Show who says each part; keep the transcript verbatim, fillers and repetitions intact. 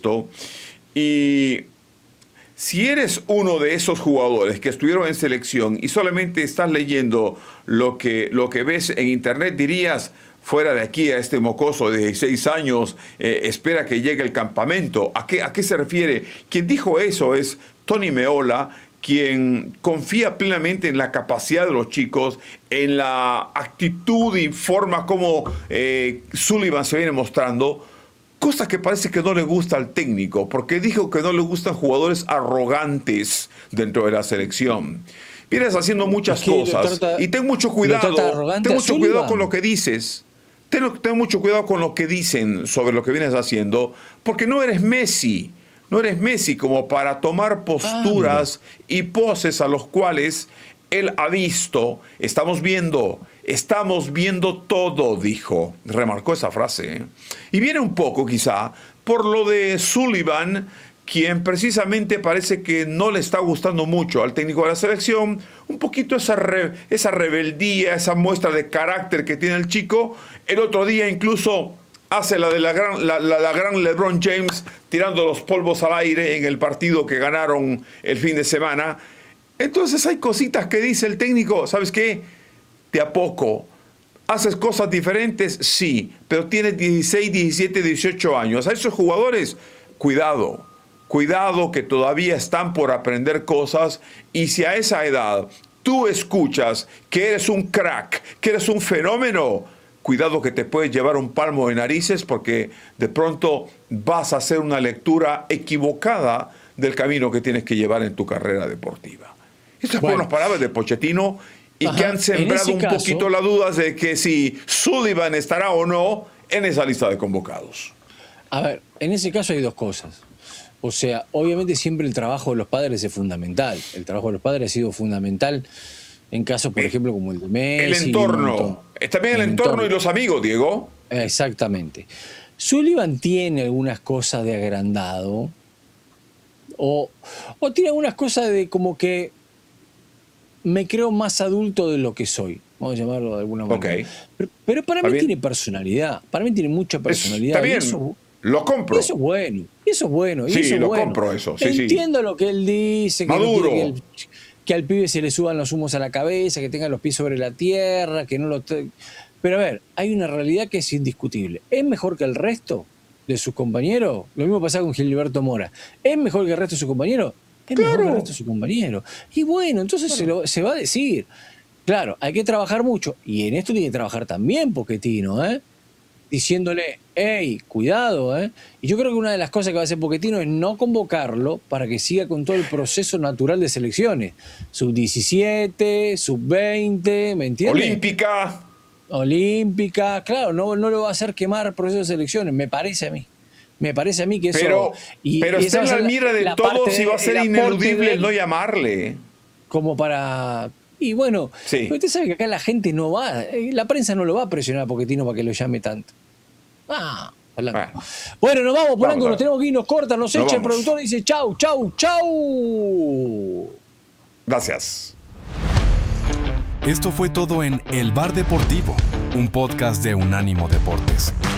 Speaker 1: esto. Y si eres uno de esos jugadores que estuvieron en selección y solamente estás leyendo lo que, lo que ves en internet, dirías, fuera de aquí a este mocoso de dieciséis años, eh, espera que llegue el campamento. ¿A qué, ¿A qué se refiere? Quien dijo eso es Tony Meola, quien confía plenamente en la capacidad de los chicos, en la actitud y forma como eh, Sullivan se viene mostrando, cosa que parece que no le gusta al técnico, porque dijo que no le gustan jugadores arrogantes dentro de la selección. Vienes haciendo muchas cosas trata, y ten mucho cuidado, ten mucho cuidado con lo que dices. Ten, ten mucho cuidado con lo que dicen sobre lo que vienes haciendo, porque no eres Messi. No eres Messi como para tomar posturas ah, y poses a los cuales él ha visto. Estamos viendo, estamos viendo todo, dijo. Remarcó esa frase. ¿eh? Y viene un poco, quizá, por lo de Sullivan, quien precisamente parece que no le está gustando mucho al técnico de la selección. Un poquito esa, re, esa rebeldía, esa muestra de carácter que tiene el chico. El otro día incluso hace la de la gran, la, la, la gran LeBron James tirando los polvos al aire en el partido que ganaron el fin de semana. Entonces hay cositas que dice el técnico, ¿sabes qué? De a poco. ¿Haces cosas diferentes? Sí, pero tienes dieciséis, diecisiete, dieciocho años. A esos jugadores, cuidado. Cuidado que todavía están por aprender cosas y si a esa edad tú escuchas que eres un crack, que eres un fenómeno, cuidado que te puedes llevar un palmo de narices porque de pronto vas a hacer una lectura equivocada del camino que tienes que llevar en tu carrera deportiva. Estas bueno. fueron las palabras de Pochettino y Ajá. que han sembrado un caso, poquito las dudas de que si Sullivan estará o no en esa lista de convocados.
Speaker 2: A ver, en ese caso hay dos cosas. O sea, obviamente siempre el trabajo de los padres es fundamental. El trabajo de los padres ha sido fundamental en casos, por ejemplo, como el de Messi.
Speaker 1: El entorno. También el, el entorno, entorno y los amigos, Diego.
Speaker 2: Exactamente. Sullivan tiene algunas cosas de agrandado o, o tiene algunas cosas de como que me creo más adulto de lo que soy. Vamos a llamarlo de alguna manera.
Speaker 1: Okay.
Speaker 2: Pero, pero para mí bien. tiene personalidad. Para mí tiene mucha personalidad.
Speaker 1: Está bien.
Speaker 2: Eso,
Speaker 1: lo compro.
Speaker 2: Y eso es bueno. Y eso es bueno. Y
Speaker 1: sí,
Speaker 2: eso
Speaker 1: lo
Speaker 2: bueno.
Speaker 1: compro eso. Sí,
Speaker 2: Entiendo
Speaker 1: sí.
Speaker 2: lo que él dice. Que
Speaker 1: Maduro.
Speaker 2: No quiere que, el, que al pibe se le suban los humos a la cabeza, que tenga los pies sobre la tierra, que no lo... Pero a ver, hay una realidad que es indiscutible. ¿Es mejor que el resto de sus compañeros? Lo mismo pasa con Gilberto Mora. ¿Es mejor que el resto de sus compañeros? Es claro. mejor que el resto de sus compañeros. Y bueno, entonces claro. se, lo, se va a decir. Claro, hay que trabajar mucho. Y en esto tiene que trabajar también Pochettino, ¿eh? Diciéndole, hey, cuidado, ¿eh? Y yo creo que una de las cosas que va a hacer Pochettino es no convocarlo para que siga con todo el proceso natural de selecciones. sub diecisiete, sub veinte, ¿me entiendes?
Speaker 1: Olímpica.
Speaker 2: Olímpica, claro, no, no lo va a hacer quemar el proceso de selecciones, me parece a mí. Me parece a mí que eso...
Speaker 1: Pero,
Speaker 2: y,
Speaker 1: pero
Speaker 2: y
Speaker 1: está en la mira de
Speaker 2: la
Speaker 1: todos y va a ser ineludible
Speaker 2: de,
Speaker 1: el no llamarle.
Speaker 2: Como para... Y bueno,
Speaker 1: sí.
Speaker 2: usted sabe que acá la gente no va, la prensa no lo va a presionar a Pochettino para que lo llame tanto. Ah, bueno. bueno, nos vamos, Polanco, nos tenemos que ir, nos cortan, nos, nos echa, vamos. El productor dice chau, chau, chau.
Speaker 1: Gracias.
Speaker 3: Esto fue todo en El Bar Deportivo, un podcast de Unánimo Deportes.